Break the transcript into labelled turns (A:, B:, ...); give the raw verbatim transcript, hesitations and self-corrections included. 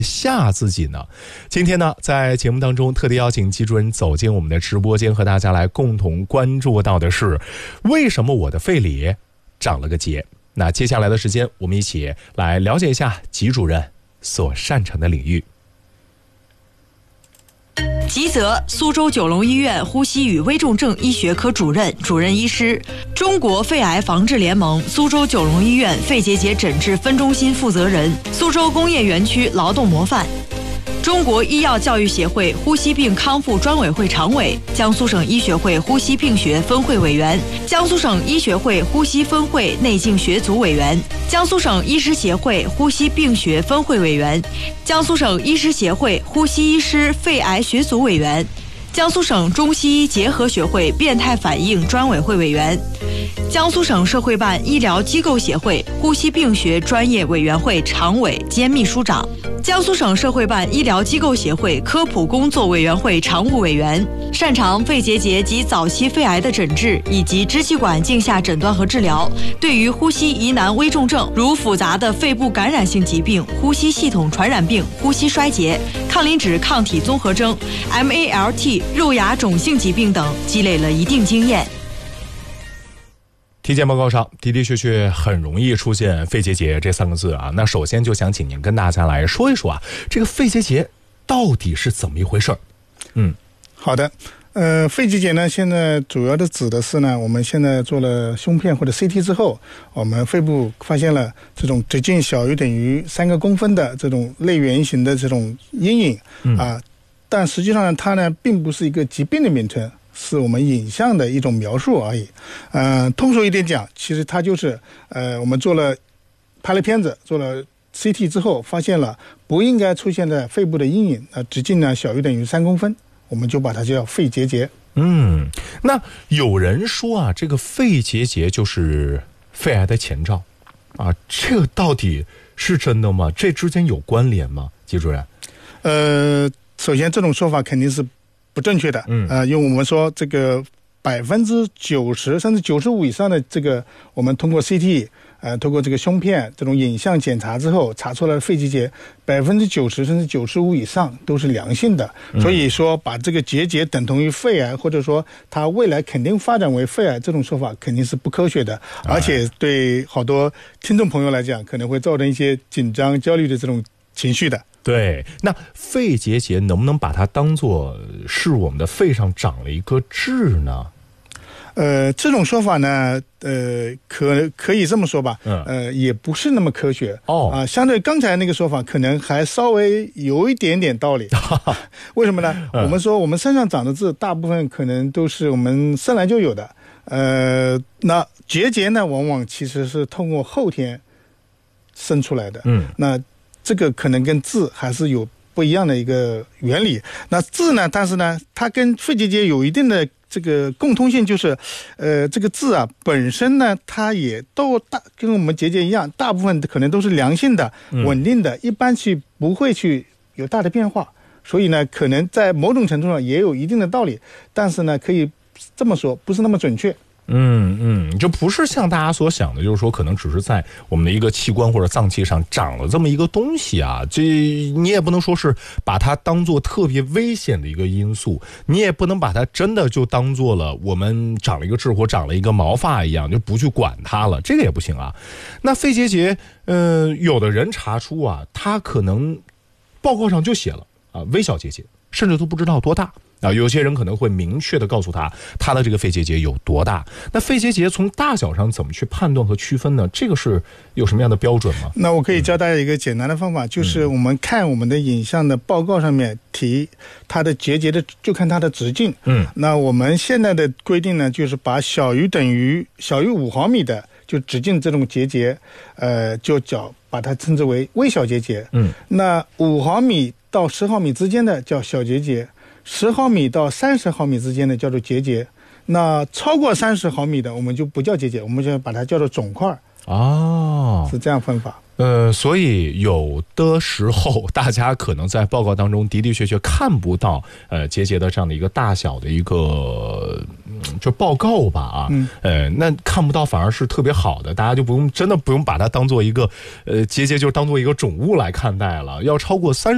A: 吓自己呢？今天呢，在节目当中特地邀请季主任走进我们的直播间，和大家来共同关注到的是，为什么我的肺里长了个结？那接下来的时间，我们一起来了解一下季主任所擅长的领域。
B: 吉泽，苏州九龙医院呼吸与危重症医学科主任、主任医师，中国肺癌防治联盟苏州九龙医院肺结节诊治分中心负责人，苏州工业园区劳动模范，中国医药教育协会呼吸病康复专委会常委，江苏省医学会呼吸病学分会委员，江苏省医学会呼吸分会内镜学组委员，江苏省医师协会呼吸病学分会委员，江苏省医师协会呼吸医师肺癌学组委员，江苏省中西医结合学会变态反应专委会委员，江苏省社会办医疗机构协会呼吸病学专业委员会常委兼秘书长，江苏省社会办医疗机构协会科普工作委员会常务委员，擅长肺结节及早期肺癌的诊治以及支气管镜下诊断和治疗，对于呼吸疑难危重症，如复杂的肺部感染性疾病、呼吸系统传染病、呼吸衰竭、抗磷脂抗体综合征、M A L T、肉芽肿性疾病等，积累了一定经验。
A: 体检报告上的的确确很容易出现肺结节这三个字啊。那首先就想请您跟大家来说一说啊，这个肺结节到底是怎么一回事儿？嗯，
C: 好的。呃，肺结节呢，现在主要的指的是呢，我们现在做了胸片或者 C T 之后，我们肺部发现了这种直径小于等于三个公分的这种类圆形的这种阴影、嗯、啊，但实际上它呢并不是一个疾病的名称，是我们影像的一种描述而已。呃，通俗一点讲，其实它就是呃，我们做了拍了片子，做了 C T 之后，发现了不应该出现在肺部的阴影，那、呃、直径呢小于等于三公分，我们就把它叫肺结节。
A: 嗯，那有人说啊，这个肺结节就是肺癌的前兆啊，这个到底是真的吗？这之间有关联吗？季主任？
C: 呃，首先这种说法肯定是不正确的。嗯，呃，因为我们说这个百分之九十甚至九十五以上的这个，我们通过 C T。呃，通过这个胸片这种影像检查之后，查出来肺结节百分之九十甚至九十五以上都是良性的，所以说把这个结节等同于肺癌，或者说它未来肯定发展为肺癌，这种说法肯定是不科学的，而且对好多听众朋友来讲，可能会造成一些紧张、焦虑的这种情绪的。
A: 对，那肺结节能不能把它当作是我们的肺上长了一个痣呢？
C: 呃，这种说法呢，呃，可可以这么说吧，嗯，呃，也不是那么科学哦，啊、呃，相对刚才那个说法，可能还稍微有一点点道理。为什么呢？嗯、我们说我们身上长的痣，大部分可能都是我们生来就有的，呃，那结节呢，往往其实是通过后天生出来的，嗯，那这个可能跟痣还是有不一样的一个原理。那痣呢，但是呢，它跟肺结节有一定的这个共通性，就是呃这个痣啊本身呢，它也都大跟我们结节一样，大部分可能都是良性的、稳定的，一般去不会去有大的变化，所以呢可能在某种程度上也有一定的道理，但是呢可以这么说，不是那么准确。
A: 嗯嗯，就不是像大家所想的，就是说可能只是在我们的一个器官或者脏器上长了这么一个东西啊，这你也不能说是把它当做特别危险的一个因素，你也不能把它真的就当做了我们长了一个痣或长了一个毛发一样就不去管它了，这个也不行啊。那肺结节，呃，有的人查出啊，他可能报告上就写了啊微小结节，甚至都不知道多大。啊，有些人可能会明确的告诉他，他的这个肺结节有多大。那肺结节从大小上怎么去判断和区分呢？这个是有什么样的标准吗？
C: 那我可以教大家一个简单的方法，嗯、就是我们看我们的影像的报告上面提它的结节的，就看它的直径。嗯，那我们现在的规定呢，就是把小于等于小于五毫米的就直径这种结节，呃，就叫把它称之为微小结节。嗯，那五毫米到十毫米之间的叫小结节。十毫米到三十毫米之间的叫做结节，那超过三十毫米的我们就不叫结节，我们就把它叫做肿块。哦，是这样分法。
A: 呃，所以有的时候大家可能在报告当中的的确确看不到呃结节的这样的一个大小的一个、嗯、就报告吧啊，嗯、呃，那看不到反而是特别好的，大家就不用真的不用把它当做一个呃结节就当做一个肿物来看待了，要超过三。